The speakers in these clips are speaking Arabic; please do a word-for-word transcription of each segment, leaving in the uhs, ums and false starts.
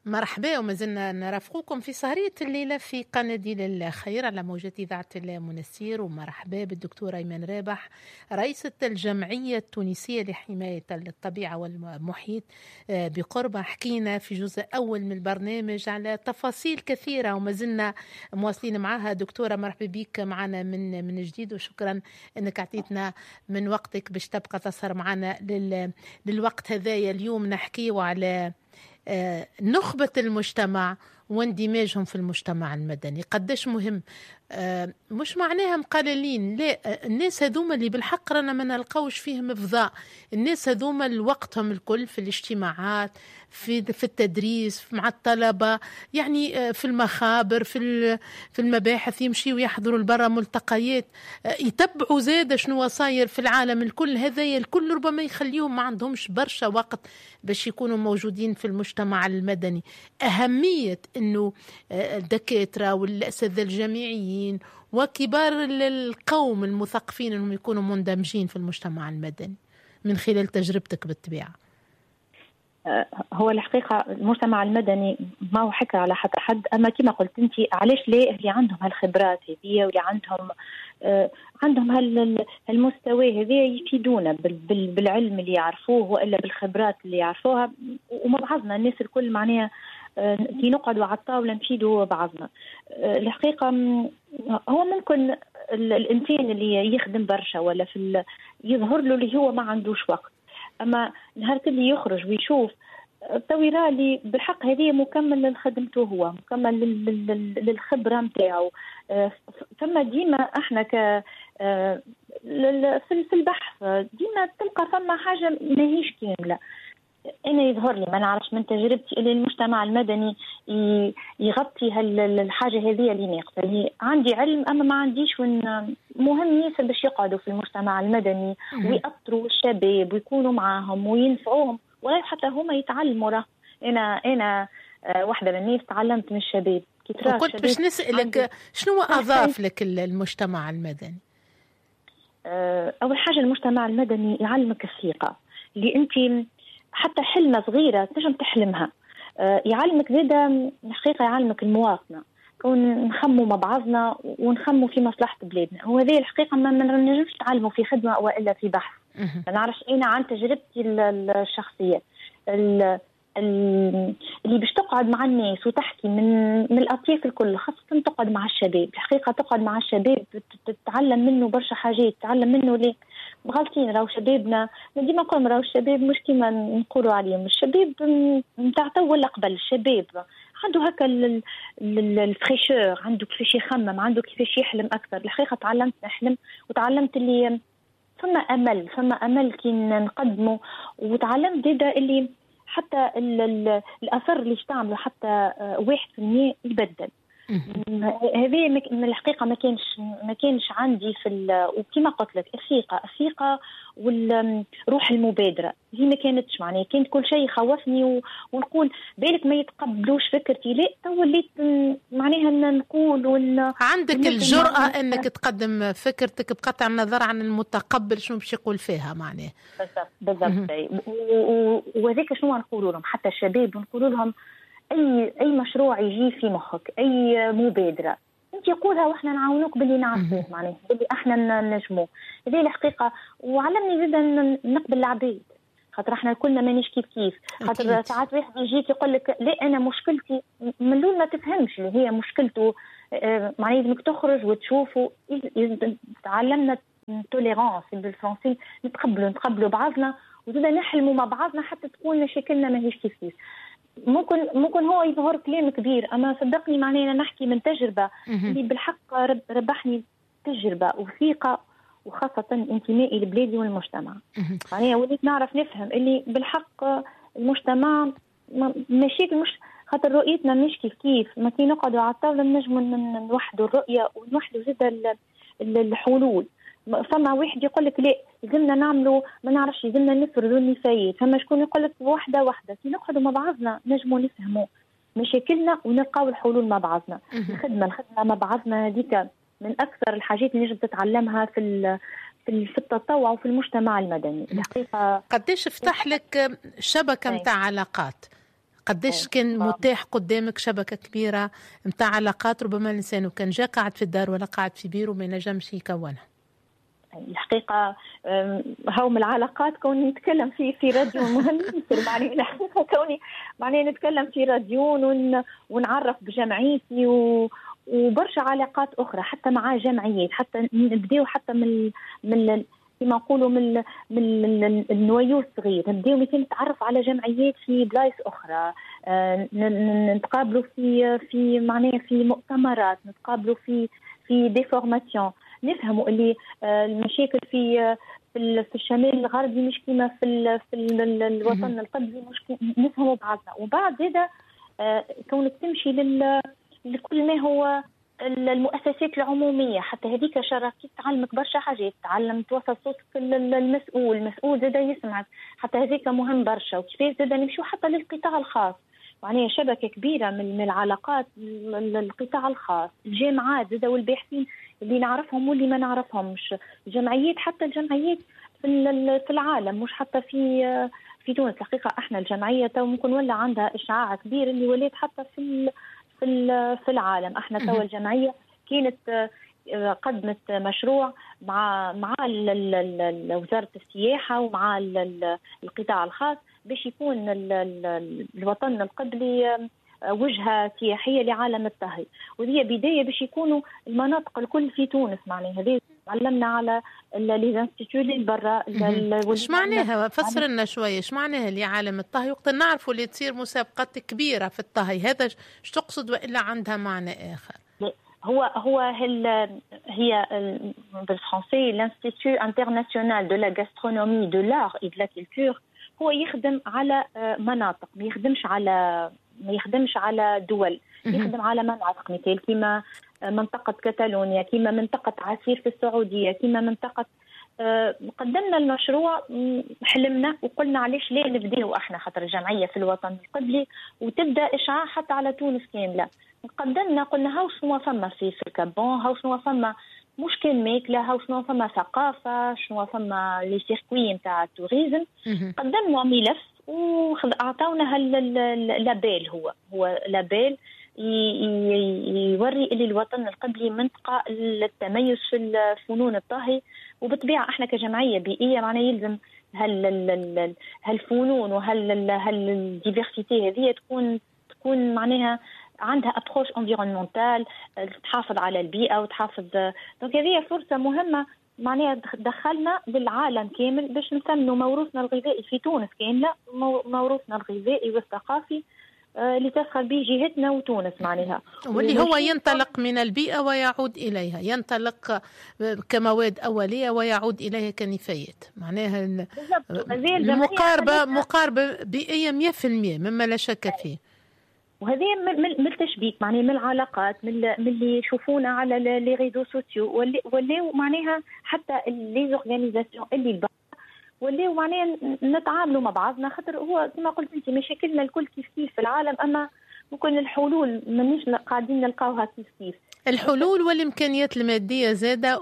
مرحبا، وما زلنا نرافقكم في سهرية الليلة في قناديل الخير على موجات إذاعة المنستير. ومرحبا بالدكتورة إيمان رابح، رئيسة الجمعية التونسية لحماية الطبيعة والمحيط بقربة. حكينا في جزء أول من البرنامج على تفاصيل كثيرة وما زلنا مواصلين معها. دكتورة مرحبا بك معنا من من جديد، وشكرا أنك أعطيتنا من وقتك باش تبقى تسهر معنا لل للوقت هذايا. اليوم نحكيه على آه نخبة المجتمع واندماجهم في المجتمع المدني، قديش مهم. آه مش معناها مقللين، لا، آه الناس هذوما اللي بالحق رانا ما نلقاوش فيهم افضاء. الناس هذوما لوقتهم الكل في الاجتماعات، في في التدريس مع الطلبة، يعني آه في المخابر، في في المباحث، يمشيوا يحضروا لبرا ملتقيات، آه يتبعوا زاد شنو صاير في العالم الكل. هذا الكل ربما يخليهم ما عندهمش برشا وقت باش يكونوا موجودين في المجتمع المدني. أهمية أنه الدكاترة والأساتذة الجامعيين وكبار القوم المثقفين أنهم يكونوا مندمجين في المجتمع المدني من خلال تجربتك بالطبيعة. هو الحقيقة المجتمع المدني ما هو حكى على حتى حد، أما كما قلت أنت علاش ليه اللي عندهم هالخبرات هذه واللي عندهم آه عندهم هالمستوى هذه يفيدونا بالعلم اللي يعرفوه وإلا بالخبرات اللي يعرفوها، وما بعضنا الناس الكل معناها آه كي نقعدوا على الطاولة نفيدوا بعضنا. آه الحقيقة هو ممكن الإنسان اللي يخدم برشا ولا في يظهر له اللي هو ما عندوش وقت، أما نهار اللي يخرج ويشوف التويرة اللي بالحق هذه مكمل لخدمته، هو مكمل للخبرة متاعه. ثم ديما احنا ك في البحث ديما تلقى ثم حاجة ماهيش كاملة. أنا يظهر لي ما نعرفش من تجربتي اللي المجتمع المدني يغطي هالحاجة هذه اللي ناقصة. اللي عندي علم أما ما عنديش، وإن مهم ياسر باش يقعدوا في المجتمع المدني ويأثروا الشباب ويكونوا معاهم وينفعوهم، ولا حتى هما يتعلموا. راه أنا أنا واحدة من الناس تعلمت من الشباب. كنت باش نسألك شنو أضاف لك المجتمع المدني؟ أول حاجة المجتمع المدني يعلمك الثقة، اللي أنت حتى حلمة صغيرة تنجم تحلمها. أه يعلمك زيادة الحقيقة، يعلمك المواطنة، كون نخموا مع بعضنا ونخموا في مصلحة بلادنا. هو ذي الحقيقة ما نجمش نتعلموا في خدمة وإلا في بحث. ما نعرفش أنا عن تجربتي الشخصية اللي باش تقعد مع الناس وتحكي من من الأطياف الكل، خاصة تقعد مع الشباب. الحقيقة تقعد مع الشباب تتعلم منه برشا حاجات، تتعلم منه ليه غلطين. راهو شبابنا ديما نقول راهو الشباب مش كيما نقولوا عليهم الشباب نتاع تو ولا قبل. الشباب عنده هكا الفريشور، عنده كيفاش يخمم، عنده كيفاش يحلم أكثر. الحقيقة تعلمت نحلم، وتعلمت اللي ثم أمل ثم أمل كي نقدمه، وتعلمت ديدا اللي حتى الأثر اللي تعمله حتى واحد في المية يبدل. هذه من الحقيقة ما كانش ما كانش عندي في، وكما قلت لك الثقة الثقة والروح المبادرة هي ما كانتش معناها. كانت كل شيء يخوفني ونقول بالك ما يتقبلوش فكرتي. لا تو وليت معناها نقول ون... عندك الجرأة انك تقدم فكرتك بقطع النظر عن المتقبل شنو باش يقول فيها معناها. بالضبط بالضبط. وهذيك شنو نقول لهم حتى الشباب، نقول لهم أي أي مشروع يجي في مخك، أي مبادرة أنت يقولها وإحنا نعاونوك باللي نعرفوه معناه باللي إحنا نجموه. هذه الحقيقة. وعلمني جدا نقبل العبيد، خاطر إحنا كلنا مانيش كيف كيف. خاطر ساعات واحد يجيك يقول لك لا أنا مشكلتي من الأول ما تفهمش اللي هي مشكلته. معناه إنك تخرج وتشوفوا. تعلمنا توليرانس بالفرنسي، نتقبلوا نتقبلوا بعضنا وزيدا نحلموا مع بعضنا حتى تكون مشاكلنا ماهيش كيف كيف. ممكن ممكن هو يظهر كلام كبير، اما صدقني معناها نحكي من تجربه اللي بالحق ربحني تجربه وثيقه، وخاصه انتمائي لبلادي والمجتمع. معناها وليت نعرف نفهم اللي بالحق المجتمع مشاكل، مش خاطر رؤيتنا مش كيف كيف. ما كي نقعدوا على الطاوله نجموا نوحدوا الرؤيه ونوحدوا زيد الحلول. فما واحد يقول لك لا يلزمنا نعملوا ما نعرفش، يلزمنا نفرضوا النفايات. فما شكون يقول لك واحده واحده. كي نقعدوا مع بعضنا نجموا نفهموا مشاكلنا ونلقاو الحلول مع بعضنا. الخدمه الخدمه مع بعضنا هذيك من اكثر الحاجات اللي نجم تتعلمها في في التطوع وفي المجتمع المدني. الحقيقه قديش فتح لك شبكه نتاع علاقات، قديش كان متاح قدامك شبكة كبيرة متاع علاقات، ربما الإنسان وكان جا قاعد في الدار ولا قاعد في بيرو ما ينجمش يكونها. الحقيقة هو من العلاقات كوني نتكلم في في راديو مهم معني الحقيقة كوني معني نتكلم في راديو ون ونعرف بجمعيتي و وبرشا علاقات أخرى حتى مع جمعيات، حتى نبداو حتى من من كما نقولوا من من من النويو الصغير، نبداو مثلا نتعرف على جمعيات في بلايص أخرى، نتقابلوا في في معناها في مؤتمرات، نتقابلوا في في دي فورماسيون، نفهموا اللي المشاكل في في الشمال الغربي مش كما في في الوطن القبلي، مش نفهموا بعضنا. وبعد هذا كونك تمشي لل لكل ما هو المؤسسات العمومية، حتى هذيك شراكة تعلمك برشا حاجات، تعلم توصل صوتك للمسؤول، المسؤول زادا يسمعك، حتى هذيك مهم برشا. وكيفاش زادا نمشيو حتى للقطاع الخاص، يعني شبكة كبيرة من العلاقات للقطاع الخاص، الجامعات زادا والباحثين اللي نعرفهم واللي ما نعرفهمش، الجمعيات حتى الجمعيات في العالم مش حتى في في تونس. الحقيقة احنا الجمعية تو ممكن ولا عندها إشعاع كبير اللي ولات حتى في في في العالم. احنا توا الجمعيه كانت قدمت مشروع مع مع وزاره السياحه ومع القطاع الخاص باش يكون الوطن القبلي وجهه سياحيه لعالم الطهي، وهي بدايه باش يكونوا المناطق الكل في تونس. معناها هذه علمنا على لي انستيتيو اللي برا. ايش معناها؟ فسر لنا شويه ايش معناها لعالم الطهي، وقت نعرفوا اللي تصير مسابقات كبيره في الطهي، هذا ايش تقصد والا عندها معنى اخر؟ هو هو هي بالفرنسي l'Institut international de la gastronomie de l'art et de la culture، هو يخدم على مناطق، ما يخدمش على ما يخدمش على دول، يخدم على مناطق مثل كما منطقة كاتالونيا، كما منطقة عسير في السعودية، كما منطقة قدمنا المشروع، حلمنا وقلنا علاش لا نبداو احنا خاطر الجمعية في الوطن القبلي وتبدا اشعاع حتى على تونس كاملة. قدمنا قلنا هاو شنو فما في في الكابون، هاو شنو فما مش كان ماكله، هاو شنو فما ثقافة، شنو فما لي سيركوي نتاع التوريزم. قدمنا ملف وأعطونا هاللابيل، هو هو لابيل يوري اللي الوطن القبلي منطقة للتميز في الفنون الطهي. وبطبيعة احنا كجمعية بيئية معنا يلزم هال هالفنون وهال هالديفرسيتي هذه تكون تكون معناها عندها ابروش انفيرونمونتال، تحافظ على البيئة وتحافظ. دونك هذه فرصة مهمة معناها دخلنا بالعالم كامل باش نثمنوا موروثنا الغذائي في تونس كاملة، موروثنا الغذائي والثقافي اللي تفخر به جهتنا وتونس معناها، واللي هو ينطلق من البيئة ويعود إليها، ينطلق كمواد أولية ويعود إليها كنفايات. معناها المقاربة مقاربة بيئية مية في المية مما لا شك فيه. وهذه من التشبيك معناها من العلاقات من اللي يشوفونا على لي ريزو سوسيو واللي واللي معناها حتى لي اورغانيزاسيون اللي واللي معناها نتعاملوا مع بعضنا، خاطر هو كما قلت انت مشاكلنا الكل كيف كيف في العالم، اما ممكن الحلول مانيش قاعدين نلقاوها كيف كيف. الحلول والامكانيات الماديه زاده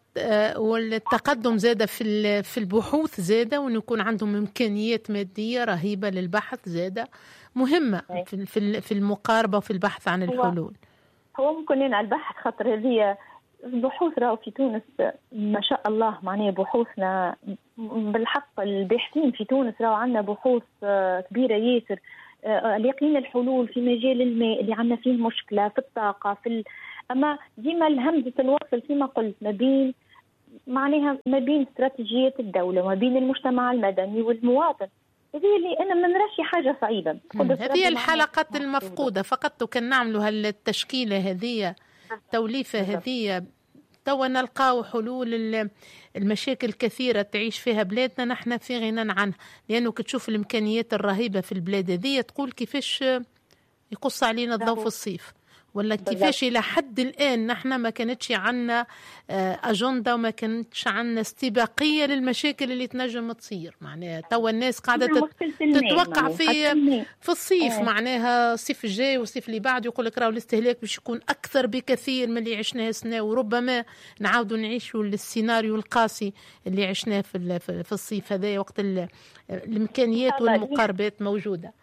والتقدم زاده في في البحوث زاده، وان يكون عندهم امكانيات ماديه رهيبه للبحث زاده مهمه في في المقاربه وفي البحث عن الحلول. هو, هو ممكن لنا البحث خاطر هذه البحوث راهو في تونس ما شاء الله، معناها بحوثنا بالحق الباحثين في تونس راهو عندنا بحوث كبيره ياسر لاقين الحلول في مجال الماء اللي عندنا فيه مشكله، في الطاقه، في ال... اما ديما الهمزه الوصل كما قلت ما بين معناها ما بين استراتيجيه الدوله وما بين المجتمع المدني والمواطن. هذه اللي انا ما نراش حاجه صعيبه. هذه الحلقات المفقوده فقط كان نعملوا هالتشكيله هذه توليفه هذه توا نلقاو حلول المشاكل كثيرة تعيش فيها بلادنا نحن في غنى عنها، لأنه كتشوف الإمكانيات الرهيبة في البلاد هذه تقول كيفاش يقص علينا الضوء في الصيف، ولا كيفاش إلى حد الآن نحن ما كانتش عنا أجندة وما كانتش عنا استباقية للمشاكل اللي تنجم تصير. معناها توا الناس قاعدة تتوقع في في الصيف، معناها الصيف الجاي والصيف اللي بعد يقول لك راهو الاستهلاك باش يكون أكثر بكثير من اللي عشناه السنة، وربما نعاودوا نعيشوا السيناريو القاسي اللي عشناه في في الصيف هذا وقت الإمكانيات والمقاربات موجودة.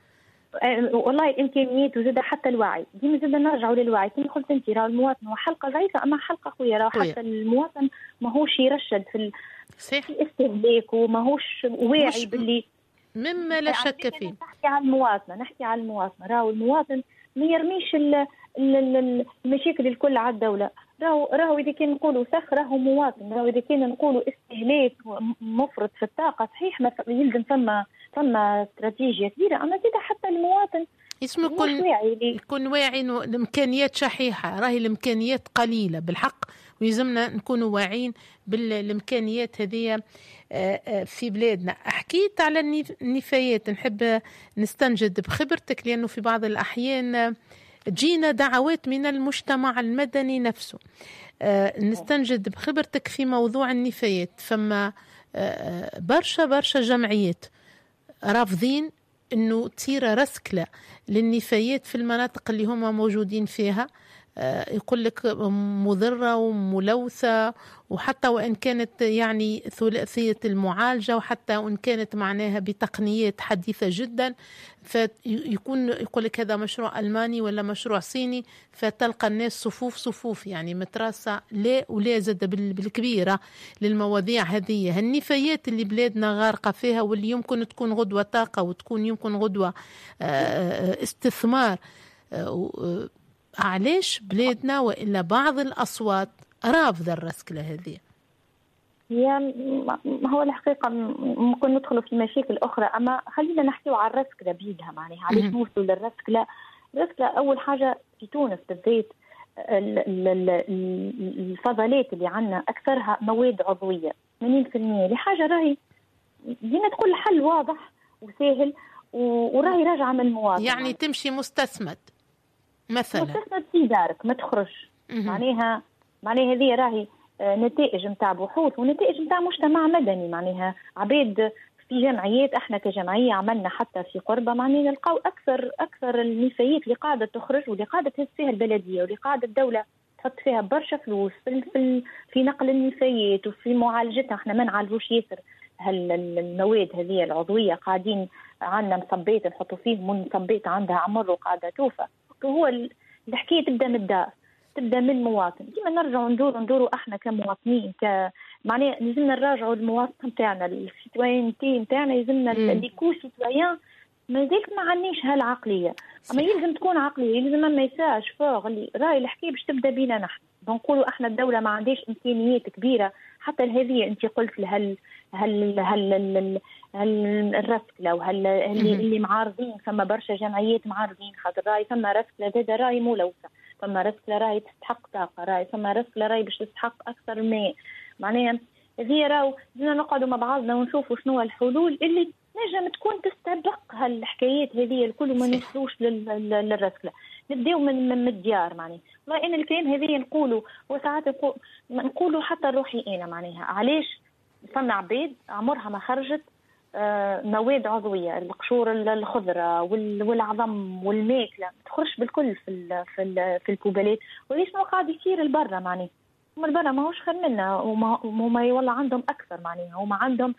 والله الامكانيات وزاد حتى الوعي، ديما زاد نرجعوا للوعي. كما قلت انت راه المواطن هو حلقه ضعيفه، اما حلقه قويه. راه حتى المواطن ماهوش يرشد في الاستهلاك وماهوش واعي باللي مما لا شك فيه. نحكي على المواطنه نحكي على المواطنه راهو المواطن ما يرميش المشاكل الكل على الدوله. راهو راهو اذا كان نقولوا سخ راهو مواطن، راهو اذا كان نقولوا استهلاك مفرط في الطاقه صحيح ما يلزم ثم ثم استراتيجيه كبيره، اما زيد حتى المواطن اسمه يكون واعي يكون واعي انه الامكانيات شحيحه، راهي الامكانيات قليله بالحق، ويلزمنا نكونوا واعيين بالامكانيات هذه في بلادنا. حكيت على النفايات، نحب نستنجد بخبرتك لانه في بعض الاحيان تجينا دعوات من المجتمع المدني نفسه. نستنجد بخبرتك في موضوع النفايات. فما برشا برشا جمعيات رافضين انه تصير رسكله للنفايات في المناطق اللي هم موجودين فيها. يقول لك مضرة وملوثة، وحتى وإن كانت يعني ثلاثية المعالجة، وحتى وإن كانت معناها بتقنيات حديثة جدا، فيكون يقول لك هذا مشروع ألماني ولا مشروع صيني، فتلقى الناس صفوف صفوف يعني متراسة لا ولا زاد بالكبيرة للمواضيع هذه. النفايات اللي بلادنا غارقة فيها، واللي يمكن تكون غدوة طاقة وتكون يمكن غدوة استثمار. علاش بلادنا وإلا بعض الأصوات رافضة الرسكلة هذه؟ هي هو الحقيقة ممكن ندخلوا في مشاكل أخرى، أما خلينا نحكيو على الرسكلة بيدها. معناها علاش نوصلوا للرسكلة؟ الرسكلة أول حاجة في تونس بالذات الفضلات اللي عندنا أكثرها مواد عضوية ثمانين بالمئة لحاجة راهي دينا تقول حل واضح وسهل وراهي راجعة من المواطن. يعني, يعني تمشي مستثمد مثلا، مستثمر في دارك ما تخرج. معناها معناها هذه راهي نتائج نتاع بحوث ونتائج نتاع مجتمع مدني. معناها عباد في جمعيات، احنا كجمعيه عملنا حتى في قربه، معناها نلقاو اكثر اكثر النفايات اللي قاعده تخرج واللي قاعده تهز فيها البلديه واللي قاعده الدوله تحط فيها برشا فلوس في في, في نقل النفايات وفي معالجتها. احنا ما نعالجوش ياسر هالمواد هذه العضويه، قاعدين عندنا مصبات نحطوا فيهم والمصبات عندها عمر وقاعده توفى. هو الحكايه تبدا من الدار، تبدا من المواطن. ديما نرجعوا ندوروا ندوروا احنا كمواطنين، ك معناها لازمنا نراجعوا المواطن نتاعنا، السيتوينتي نتاعنا، لازمنا اللي كو سيتويان مازالت ما عندناش هالعقليه. اما يلزم تكون عقليه، يلزم ما يساعش فوق اللي راهي الحكايه باش تبدا بينا نحن. بنقولوا احنا الدوله ما عندهاش امكانيات كبيره حتى لهذه. انت قلت لهال هل هل هل الرسكله وهل اللي, اللي معارضين، ثم برشا جمعيات معارضين خاطر راي ثم رسكله زاده راي ملوثه، ثم رسكله راي تستحق طاقه، راي ثم رسكله راي باش تستحق اكثر ماء. معناها هذه راهو بدنا نقعدوا مع بعضنا ونشوفوا شنو الحلول اللي نجم تكون تستبق هالحكايات هذه الكل وما نوصلوش للرسكله. نبداو من من الديار. معناها والله ان الكلام هذه نقولوا وساعات نقولوا حتى روحي انا. معناها علاش فما عباد عمرها ما خرجت مواد عضويه، القشور الخضراء والعظم والماكله ما تخرجش بالكل في ال في ال في الكوبالات. وليش ما قاعد يصير البرة؟ معناها هم البرة ماهوش خير منا وما وما والله عندهم اكثر. معناها هما عندهم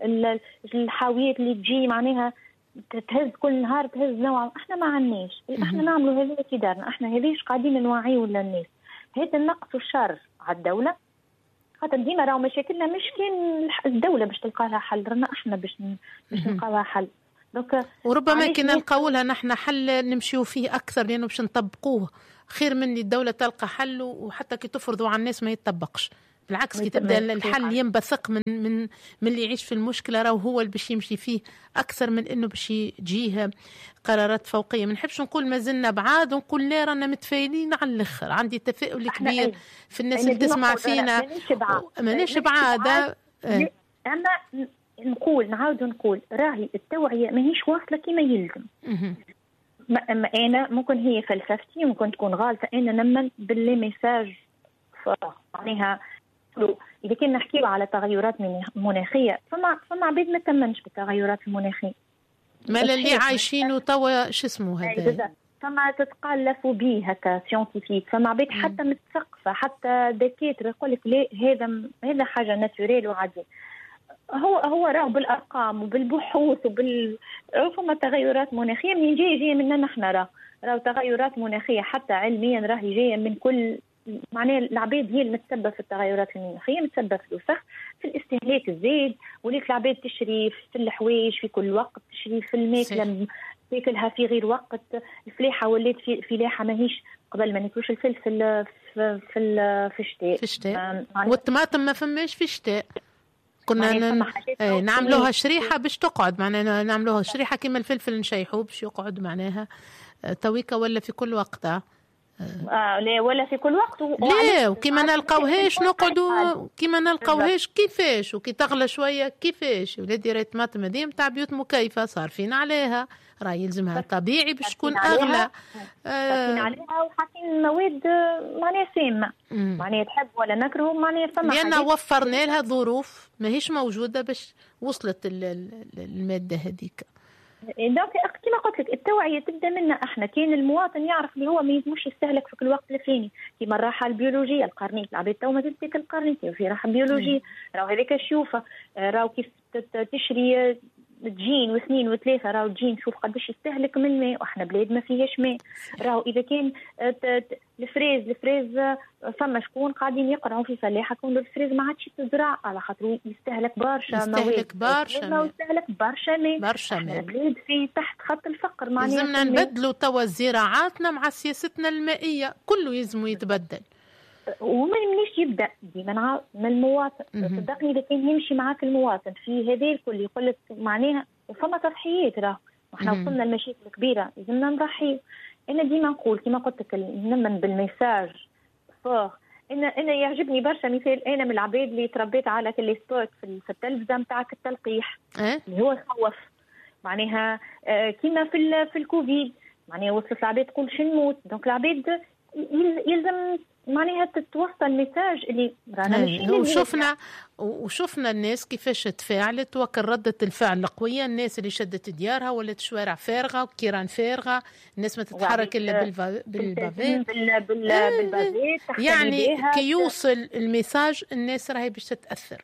الحاويات اللي تجي معناها تهز كل نهار تهز نوع. احنا ما عندناش، احنا نعملوا هذا في دارنا. احنا هذيش قاعدين نوعيوا للناس. هذا النقص والشر على الدوله، خاطر ديما راهو مشاكلنا مش كان الدوله باش تلقى لها حل، رانا احنا باش باش نلقى لها حل. دونك وربما كنا نلقاو لها نحن حل نمشيو فيه اكثر لانه باش نطبقوه خير من اللي الدوله تلقى حل وحتى كي تفرضوا على الناس ما يتطبقش. بالعكس كي تبدا الحل ينبثق من من من اللي يعيش في المشكله، راهو هو اللي باش يمشي فيه اكثر من انه باش يجيه قرارات فوقيه. ما نحبش نقول ما زلنا بعاد ونقول لا رانا متفائلين على الاخر. عندي تفاؤل كبير في الناس اللي تسمع فينا. مانيش بعاد، اما نقول نعاود نقول راهي التوعيه ماهيش واصله كما يلزم. ما انا ممكن هي فلسفتي ممكن تكون غالطه، انا نمن باللي ميساج معناها إذا كنا نحكيو على تغيرات مناخية فما فما عباد ما تمنش بالتغيرات المناخية. ما اللي عايشينه توا شو اسمه هذا؟ فما تتقلفوا به هكا سيونتيفيك، فما عباد حتى متثقفة حتى دكاترة يقول لك لا هذا هذا حاجة ناتوريل وعادي. هو هو راه بالارقام وبالبحوث وبال فما تغيرات مناخيه من جايه جايه منا نحن، راه راه تغيرات مناخيه حتى علميا راهي جايه من كل، معناها العباد هي المتسببه في التغيرات المناخيه، متسببه في الوسخ، في الاستهلاك الزايد، وليت العباد تشري في الحوايج في كل وقت، تشري في الماكله تاكلها في غير وقت، الفلاحه ولات في فلاحه ماهيش قبل ما ناكلوش الفلفل في في في الشتاء، في الشتاء والطماطم ما فماش في الشتاء، كنا ن... ايه نعملوها شريحه باش تقعد، معناها نعملوها شريحه كيما الفلفل نشيحوه باش يقعد معناها تويكا، ولا في كل وقت اه لا ولا في كل وقت و... ليه، وكيما نلقاوهاش نقعدوا كيما نلقاوهاش كيفاش، وكي تغلى شويه كيفاش ولادي راهي الطماطم هذه نتاع بيوت مكيفه صارفين عليها، راه يلزمها طبيعي باش تكون اغلى، صارفين عليها وحاطين مواد معناها سامه، معناها تحب ولا نكره، معناها فما لان وفرنا لها ظروف ماهيش موجوده باش وصلت الماده هذيك. دونك كما قلت لك التوعيه تبدا منا احنا، كاين المواطن يعرف اللي هو ما يلزمش يستهلك في كل وقت الفلاني، كيما الراحه البيولوجيه القرنيط، العباد تو ما تاكل القرنيط في راحه بيولوجيه، راهو هذاك شوفه، راهو كيف تشري تجين واثنين وثلاثه، راهو تجين شوف قداش يستهلك من الماء، واحنا بلاد ما فيهاش ماء، راهو اذا كان الفريز الفريز فما شكون قاعدين يقرعوا في فلاحه كون الفريز ما عادش تزرع على خاطر يستهلك برشا مواد، يستهلك برشا ماء، يستهلك برشا ماء، برشا ماء، بلاد في تحت خط الفقر، معناها لازمنا نبدلوا توا زراعاتنا مع سياستنا المائيه، كله يلزم يتبدل، وما يمنيش يبدا ديما من المواطن، صدقني اذا كان يمشي معاك المواطن في هذا الكل يقول لك معناها وفما تضحيات، راه احنا وصلنا لمشاكل كبيره لازمنا نضحي. انا ديما نقول كما قلت لك نمن بالميساج فور، انا انا يعجبني برشا مثال، انا من العباد اللي تربيت على كل سبوت في التلفزه نتاعك التلقيح أه؟ اللي هو يخوف، معناها آه كيما في في الكوفيد، معناها وصلت العباد تقول شنو نموت، دونك العباد يلزم معناها تتوصل ميساج اللي رانا ماشي، وشفنا وشفنا الناس كيفاش تفاعلت، وكل ردة الفعل القوية، الناس اللي شدت ديارها ولات شوارع فارغة وكيران فارغة، الناس ما تتحرك إلا بالبافيت بالبافيت، يعني كي يوصل الميساج الناس راهي باش تتأثر،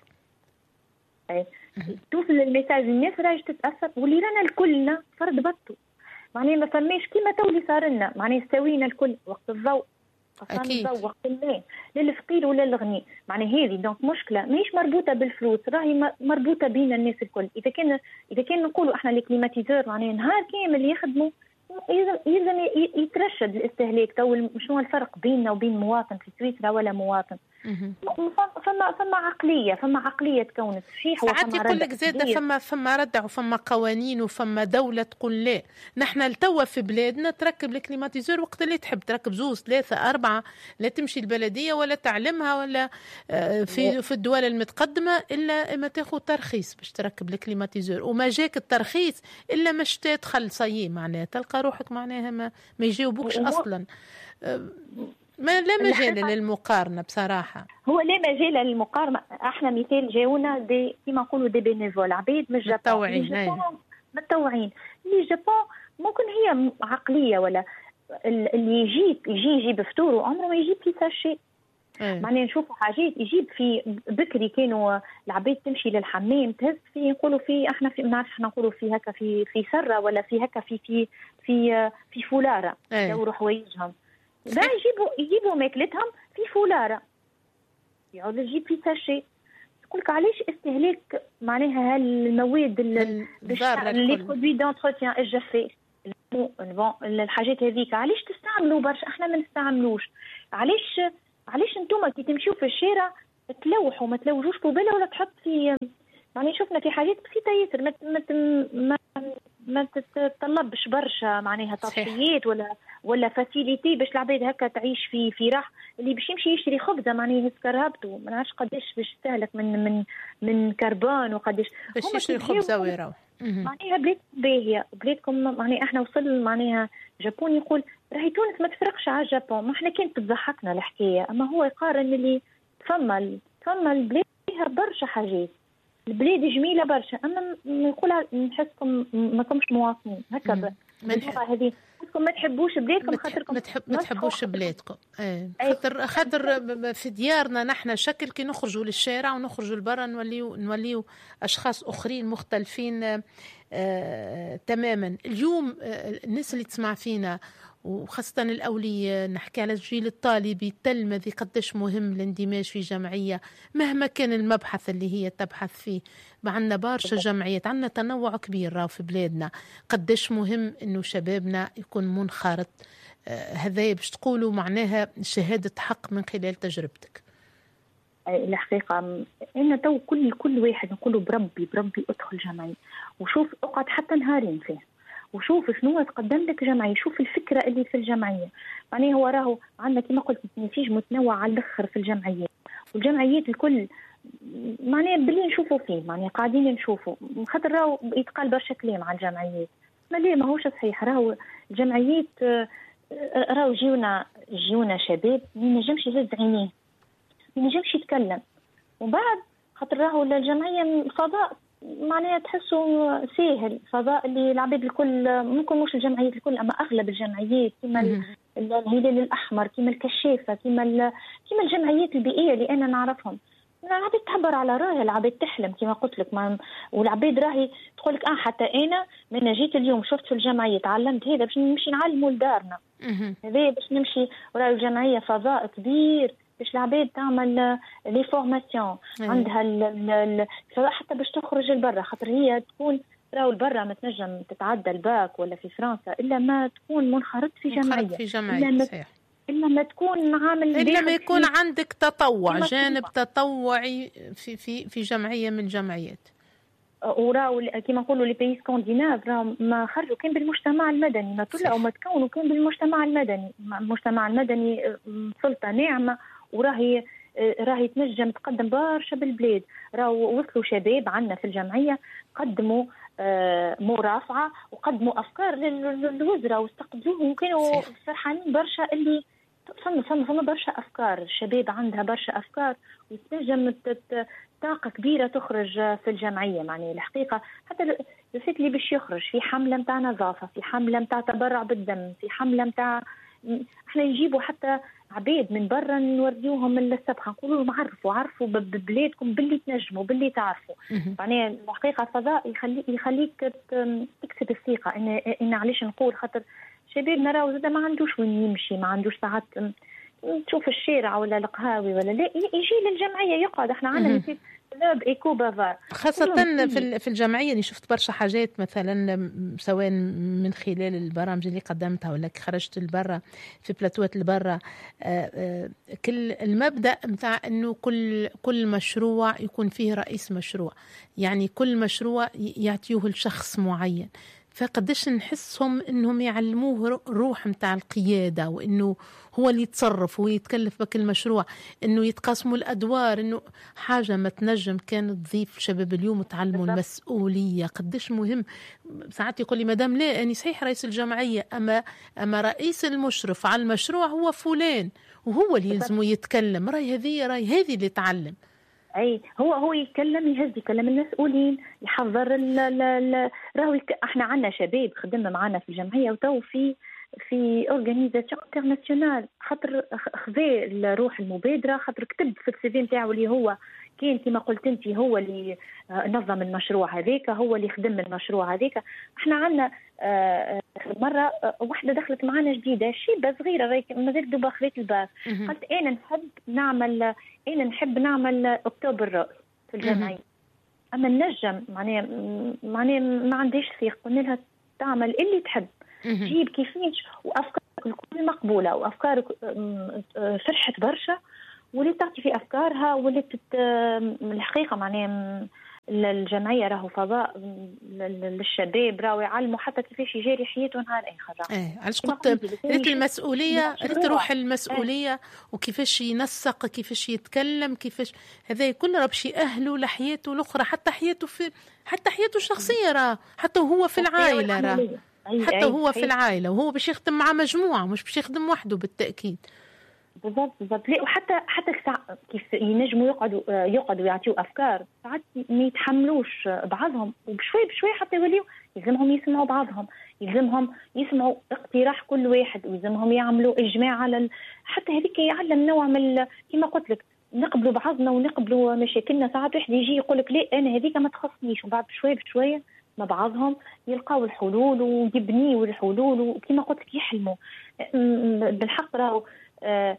توصل الميساج الناس راهي تتأثر، واللي رانا الكلنا فرد بطو، معناها ما فماش كيما تولي صار لنا، معناها استوينا الكل وقت الضوء، أكيد وقت الماء، للفقير ولا الغني، معناها هذه دونك مشكله ماهيش مربوطه بالفلوس، راهي مربوطه بين الناس الكل. اذا كان اذا كان نقولوا احنا لي كليماتيزور معناها نهار كامل يخدموا، يلزم يترشد الاستهلاك. تو شنو الفرق بيننا وبين مواطن في سويسرا ولا مواطن؟ فما فما عقليه فما عقليه تكونت صحيح، ساعات يقول لك زاده فما فما ردع وفما قوانين وفما دوله تقول لا. نحن التوا في بلادنا تركب الكليماتيزور وقت اللي تحب، تركب زوز ثلاثه اربعه، لا تمشي البلديه ولا تعلمها ولا في في الدول المتقدمه الا ما تاخذ ترخيص باش تركب الكليماتيزور، وما جاك الترخيص الا مش تدخل صيي، معناها تلقى روحك معناها ما, ما يجاوبوكش اصلا. ما لا مجال للمقارنه بصراحه، هو لا مجال للمقارنه. احنا مثال جاونا دي كيما نقولوا دي بينيفول، عبيد من الجابون متطوعين متطوعين اللي الجابون ممكن هي عقليه، ولا اللي يجيب يجي يجيب فطور عمره ما يجيب في ساشي، معناها نشوفوا حاجات يجيب في بكري كانوا العباد تمشي للحمام تهز في نقولوا في احنا في ما نعرفش احنا نقولوا في هكا في في سره ولا في هكا في في في في فولاره يدوروا حوايجهم، لا يجيبوا يجيبوا ماكلتهم في فولاره، يعود يجيب في ساشي. يقول لك علاش استهلاك معناها هالمواد اللي برودوي دونتروتيان الجافي الحاجات هذيك علاش تستعملوا برشا احنا ما نستعملوش؟ علاش علاش انتم كي تمشيو في الشارع تلوحوا ما تلوجوش بوبيله ولا تحط في، يعني شفنا في حاجات بسيطه ياسر ما ما ما تتطلبش برشا معناها تضحيات ولا ولا فاسيليتي باش العباد هكا تعيش في في راحه. اللي باش يمشي يشري خبزه معناها يهز كرهبته ما نعرفش قداش باش يستهلك من من من كربون وقداش باش يشري خبزه ويروح. معناها بلاد باهيه بلادكم، معناها احنا وصل معناها جابون يقول راهي تونس ما تفرقش على جابون، ما احنا كانت تضحكنا الحكايه، اما هو يقارن اللي فما فما البلاد فيها برشا حاجات البلاد جميله برشا، اما نقولها نحسكم ما كمش مواطنين هكذا باللغه هذه، انكم ما تحبوش بلادكم خاطركم ما تحب ما تحبوش بلادكم. ايه خاطر خاطر في ديارنا نحن شكل كي نخرجوا للشارع ونخرجوا لبرا نوليو نوليو اشخاص اخرين مختلفين آه تماما. اليوم آه الناس اللي تسمع فينا وخاصة الأولياء، نحكي على الجيل الطالبي التلمذي، قديش مهم الاندماج في جمعية مهما كان المبحث اللي هي تبحث فيه. عندنا برشا جمعيات، عندنا تنوع كبير راهو في بلادنا، قديش مهم إنه شبابنا يكون منخرط. آه هذا باش تقولوا معناها شهادة حق من خلال تجربتك. الحقيقة أنا تو كل كل واحد نقوله بربي بربي ادخل جمعية وشوف، اقعد حتى نهارين فيه وشوف شنو تقدم لك جمعية، شوف الفكرة اللي في الجمعية. يعني هو راهو عندنا كما قلت نتيج متنوع على الآخر في الجمعيات، والجمعيات الكل معناها باللي نشوفوا فيه معناها قاعدين نشوفوا، خاطر راهو يتقال برشا كلام على الجمعيات، ما ليه ما هوش صحيح. راهو الجمعيات راهو جيونا جيونا شباب ما ينجمش يهز عينيه، ما ينجمش يتكلم، ومن بعد خاطر راهو الجمعية فضاء معناها تحسوا ساهل، فضاء اللي العباد الكل ممكن مش الجمعيات الكل اما اغلب الجمعيات كما الهلال الاحمر كما الكشافه كما كما الجمعيات البيئيه اللي انا نعرفهم. العباد تعبر على راهي، العباد تحلم كما قلت لك ما... والعباد راهي تقول لك اه حتى انا من جيت اليوم شفت في الجمعيه تعلمت هذا باش نمشي نعلموا لدارنا، هذا باش نمشي وراء الجمعيه فضاء كبير باش العباد تعمل لي فورماسيون عندها ال حتى باش تخرج لبرا، خاطر هي تكون راهو لبرا ما تنجم تتعدى الباك ولا في فرنسا الا ما تكون منخرط في جمعيه، في جمعيه صحيح، الا ما تكون عامل الا ما يكون عندك تطوع جانب تطوعي في في في جمعيه من الجمعيات. وراو كما نقولوا لي بيس سكانديناف راهم ما خرجوا كان بالمجتمع المدني، ما طلعوا ما تكونوا كان بالمجتمع المدني. المجتمع المدني سلطه ناعمه وراهي راهي تنجم تقدم برشا بالبلاد. راهو وصلوا شباب عندنا في الجمعيه قدموا مرافعه وقدموا افكار للوزراء واستقبلوهم وكانوا فرحانين برشا اللي فما فما فما برشا افكار، الشباب عندها برشا افكار وتنجم طاقه كبيره تخرج في الجمعيه. يعني الحقيقه حتى الفكر اللي باش يخرج في حمله نتاع نظافه، في حمله نتاع تبرع بالدم، في حمله نتاع احنا نجيبوا حتى عباد من برا نوريوهم السبخه نقولوا لهم عرفوا عرفوا ببلادكم باللي تنجموا باللي تعرفوا. يعني الحقيقه الفضاء يخلي يخليك تكسب الثقه. ان ان علاش نقول خاطر شبابنا راهو زاد ما عندوش وين يمشي، ما عندوش ساعات تشوف الشارع ولا القهاوي ولا لا، يجي للجمعيه يقعد. احنا عندنا كلاب ايكو بافار خاصة في في الجمعية. أنا شفت برشا حاجات مثلا سواء من خلال البرامج اللي قدمتها ولا خرجت لبرا في بلاتوات لبرا، كل المبدأ متاع إنه كل كل مشروع يكون فيه رئيس مشروع، يعني كل مشروع يعطيه لشخص معين. فقدش نحسهم انهم يعلموه روح متاع القيادة، وانه هو اللي يتصرف ويتكلف بك المشروع، انه يتقاسموا الادوار، انه حاجة ما تنجم كانت تضيف شباب اليوم تعلموا المسؤولية. قدش مهم. ساعات يقول لي مدام لا اني صحيح رئيس الجمعية، اما اما رئيس المشرف على المشروع هو فلان وهو اللي يلزمه يتكلم. راي هذه راي هذه اللي تعلم. اي هو هو يتكلم يهز يكلم المسؤولين يحضر ال راهو يك... احنا عندنا شباب خدمنا معنا في الجمعيه وتو في في اورغانيزاسيون انترناسيونال، خاطر خذا الروح المبادره، خاطر كتب في السي في نتاعو اللي هو كان كما قلت انت هو اللي نظم المشروع هذاك، هو اللي خدم المشروع هذاك. احنا عندنا مره واحده دخلت معنا جديده شيبه صغيره مازال دوبا خذت الباك، قالت انا نحب نعمل انا نحب نعمل اكتوبر الرأس في الجمعيه، اما النجم معناها معناها ما عنديش ثقه. قلنا لها تعمل اللي تحب، جيب كيفاش، وافكارك الكل مقبوله وافكارك فرحت برشا، واللي تعطي في افكارها واللي تت... الحقيقه معناها الجمعيه راهو فضاء للشباب، راهو يعلموا حتى كيفاش يجاري حياته نهار اخر. ايه علاش قلت ريت المسؤوليه، ريت روح المسؤوليه ايه. وكيفاش ينسق، كيفاش يتكلم، كيفاش هذا كله راه باش يأهله لحياته الاخرى، حتى حياته في حتى حياته الشخصيه، راه حتى هو في العائله، راه حتى هو في العائله وهو باش يخدم مع مجموعه مش باش يخدم وحده بالتاكيد. بالضبط بالضبط. لا وحتى حتى كيف ينجموا يقعدوا يقعدوا يعطيوا افكار، ساعات ما يتحملوش بعضهم، وبشوي بشوي حتى يوليو يلزمهم يسمعوا بعضهم، يلزمهم يسمعوا اقتراح كل واحد، ويلزمهم يعملوا اجماع على ال... حتى هذيك يعلم نوع من كما قلت لك نقبلوا بعضنا ونقبلوا مشاكلنا. ساعات واحد يجي يقول لك لا انا هذيك ما تخصنيش، وبعد بشوي بشويه مع بعضهم يلقاو الحلول ويبنيوا الحلول، وكما قلت لك يحلموا بالحق. راهو آه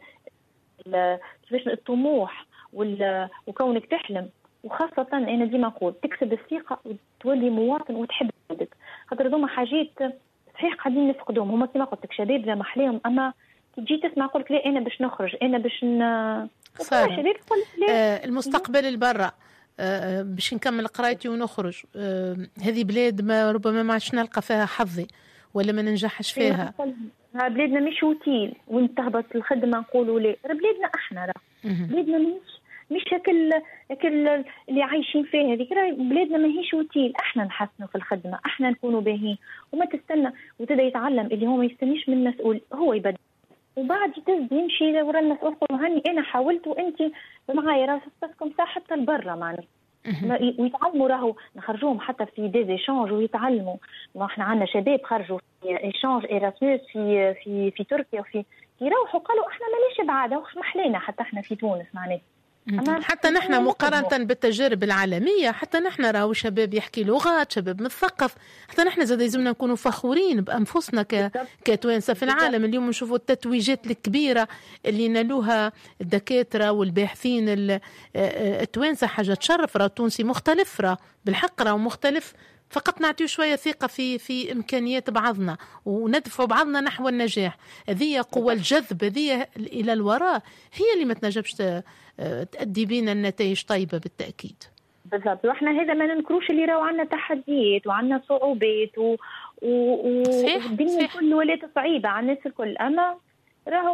كيفاش الطموح وكونك تحلم، وخاصة أنا ديما نقول تكسب الثقة وتولي مواطن وتحب بلدك، خاطر هذوما حاجات صحيح قاعدين نفقدوهم. هما كما قلت لك شباب زي محليهم، أما كي تجي تسمع قولك لا أنا باش نخرج، أنا باش ن... شباب آه المستقبل البرة آه باش نكمل قرايتي ونخرج. آه هذه بلاد ما ربما ما عادش نلقى فيها حظي ولا ما ننجحش فيها. بلادنا مش وتيل وانت تهبط الخدمه نقولوا لا، بلادنا احنا راه بلادنا مش مش هكل هكل اللي عايشين فيها هذيك، بلادنا ماهيش وتيل، احنا نحسنوا في الخدمه، احنا نكونوا باهين، وما تستنى وتبدا يتعلم اللي هو ما يستنيش من المسؤول، هو يبدا وبعد يتز يمشي ورا المسؤول يقول هاني انا حاولت وانت معايا راسكم ساعه حتى لبرا معناها. ويتعلموا راهو نخرجوهم حتى في دي ايشانج ويتعلموا. ما احنا عندنا شباب خرجوا في ايشانج ايراسموس في في في تركيا وفي يروحوا قالوا احنا ماناش بعاد محلينا حتى احنا في تونس معناها. حتى نحن مقارنة بالتجارب العالمية، حتى نحن راهو شباب يحكي لغات، شباب مثقف، حتى نحن زاد لازمنا نكونوا فخورين بأنفسنا ك... كتوانسة في العالم. اليوم نشوفوا التتويجات الكبيرة اللي نالوها الدكاترة والباحثين التوانسة، حاجة تشرف. راه التونسي مختلف، راه بالحق راه مختلف، فقط نعطيه شوية ثقة في في إمكانيات بعضنا وندفع بعضنا نحو النجاح. هذه قوة الجذب، هذه إلى الوراء هي اللي ما تنجبش تأدي بينا النتائج طيبة بالتأكيد. بالضبط. وإحنا هذا ما ننكروش اللي راهو عندنا تحديات وعندنا صعوبات و... و... والدنيا كل ولات صعيبة على الناس الكل، أما راهو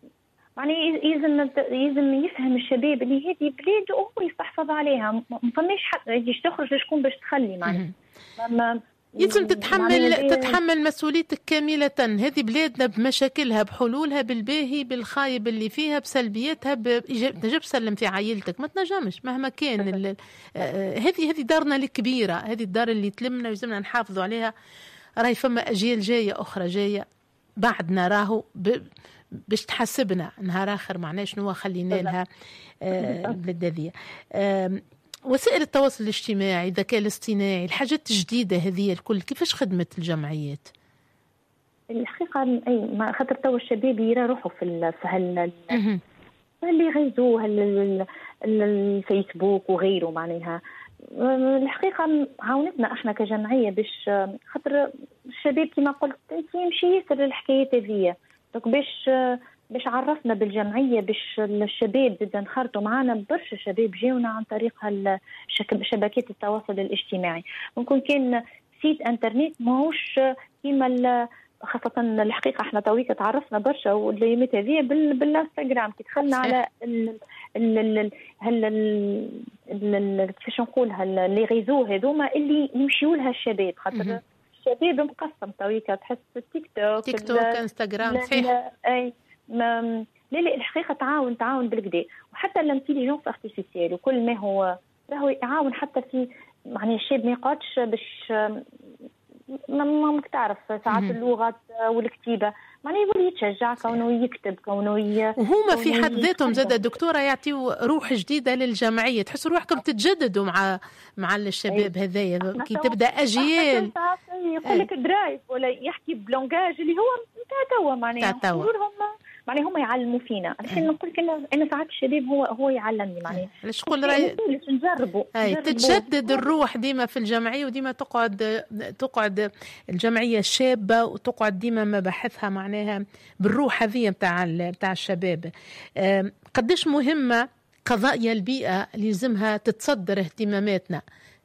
يعني يلزم يلزم يفهم الشباب اللي هذه بلاد وهو يستحفظ عليها، ما فماش حد يجيش تخرج شكون باش تخلي معناها. ما يلزم تتحمل تتحمل مسؤوليتك كاملة. هذه بلادنا بمشاكلها بحلولها بالباهي بالخايب اللي فيها بسلبياتها، تنجم تسلم في عائلتك ما تنجمش مهما كان. هذه هذه دارنا الكبيرة، هذه الدار اللي تلمنا ويلزمنا نحافظوا عليها. راهي فما أجيال جاية أخرى جاية بعدنا راهو باش تحاسبنا نهار آخر معناه شنو خلينا لها البلاد هذه. وسائل التواصل الاجتماعي، الذكاء الاصطناعي، الحاجات الجديدة هذه الكل كيفاش خدمت الجمعيات؟ الحقيقة أي ما خاطر توا الشباب يرى روحوا في في هال اللي غيزوه الفيسبوك وغيره معناها. الحقيقة عاونتنا احنا كجمعية باش خاطر الشباب كما قلت انت يمشي ياسر الحكايات هذه، دونك باش باش عرفنا بالجمعية باش الشباب بدنا نخرطوا معنا برشا شباب جاونا عن طريق شبكات التواصل الاجتماعي. ممكن كان سيت انترنت ماهوش كيما خاصة الحقيقة احنا تويك تعرفنا برشا والايامات هذه بالانستغرام كي دخلنا على ال ال ال كيفاش نقولها لي ريزو هذوما اللي يمشيوا لها الشباب، خاطر الشباب مقسم تويك تحس التيك توك تيك توك انستغرام صحيح. اي ما لا لا الحقيقه تعاون تعاون بالكدا، وحتى الانتيليجنس ارتيفيسيال وكل ما هو راهو يعاون حتى في معناها الشاب ما يقعدش باش ما ما تعرف ساعات اللغات والكتيبه معناها يولي يتشجع كونه يكتب كونه ي... وهما في حد ذاتهم زاد دكتوره يعطيو روح جديده للجمعيه، تحسوا روحكم تتجددوا مع مع الشباب هذايا كي تبدا اجيال يقول لك درايف ولا يحكي بلونجاج اللي هو نتاع توا معناها نقولهم معناها هم يعلموا فينا. الحين نقول لك انا ساعات الشباب هو هو يعلمني معناها علاش نقول راهي نجربوا تتجدد الروح ديما في الجمعيه، وديما تقعد تقعد الجمعيه شابه وتقعد ديما مباحثها معناها بالروح هذه نتاع نتاع الشباب. قداش مهمه قضايا البيئه اللي لازمها تتصدر اهتماماتنا